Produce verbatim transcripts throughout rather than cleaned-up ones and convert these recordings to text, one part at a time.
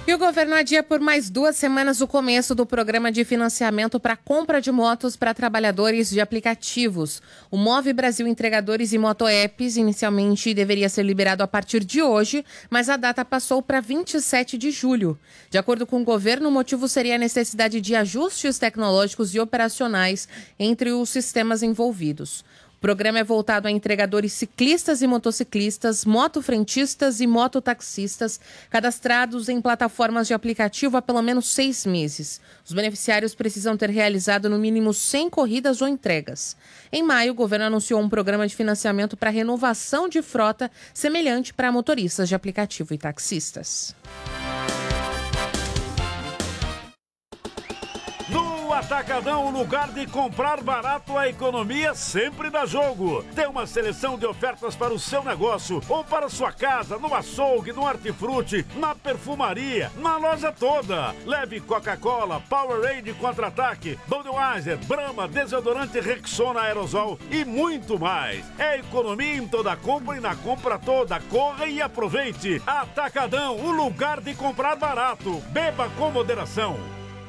E o governo adia por mais duas semanas o começo do programa de financiamento para compra de motos para trabalhadores de aplicativos. O Move Brasil Entregadores e Motoapps inicialmente deveria ser liberado a partir de hoje, mas a data passou para vinte e sete de julho. De acordo com o governo, o motivo seria a necessidade de ajustes tecnológicos e operacionais entre os sistemas envolvidos. O programa é voltado a entregadores ciclistas e motociclistas, motofrentistas e mototaxistas, cadastrados em plataformas de aplicativo há pelo menos seis meses. Os beneficiários precisam ter realizado no mínimo cem corridas ou entregas. Em maio, o governo anunciou um programa de financiamento para renovação de frota semelhante para motoristas de aplicativo e taxistas. No Atacadão, o lugar de comprar barato, a economia sempre dá jogo. Tem uma seleção de ofertas para o seu negócio ou para sua casa, no açougue, no hortifruti, na perfumaria, na loja toda. Leve Coca-Cola, Powerade Contra-Ataque, Budweiser, Brahma, desodorante Rexona Aerosol e muito mais. É economia em toda compra e na compra toda. Corra e aproveite. Atacadão, o lugar de comprar barato. Beba com moderação.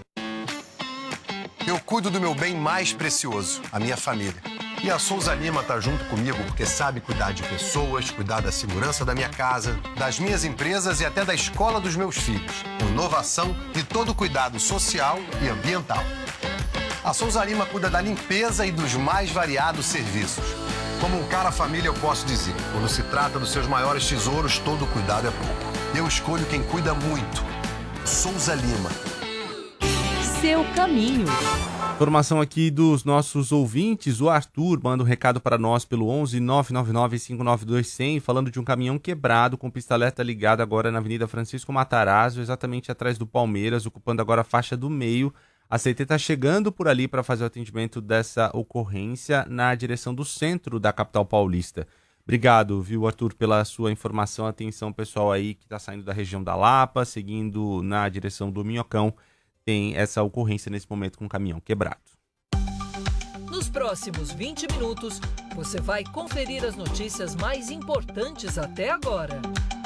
Eu cuido do meu bem mais precioso, a minha família. E a Souza Lima tá junto comigo porque sabe cuidar de pessoas, cuidar da segurança da minha casa, das minhas empresas e até da escola dos meus filhos. Com inovação e todo cuidado social e ambiental. A Souza Lima cuida da limpeza e dos mais variados serviços. Como um cara família, eu posso dizer, quando se trata dos seus maiores tesouros, todo cuidado é pouco. Eu escolho quem cuida muito. Souza Lima. Seu caminho. Informação aqui dos nossos ouvintes. O Arthur manda um recado para nós pelo onze nove nove nove cinco nove dois zero zero, falando de um caminhão quebrado com pista-alerta ligado agora na Avenida Francisco Matarazzo, exatamente atrás do Palmeiras, ocupando agora a faixa do meio. A C T está chegando por ali para fazer o atendimento dessa ocorrência na direção do centro da capital paulista. Obrigado, viu, Arthur, pela sua informação. Atenção, pessoal aí que está saindo da região da Lapa, seguindo na direção do Minhocão. Tem essa ocorrência nesse momento com o caminhão quebrado. Nos próximos vinte minutos, você vai conferir as notícias mais importantes até agora.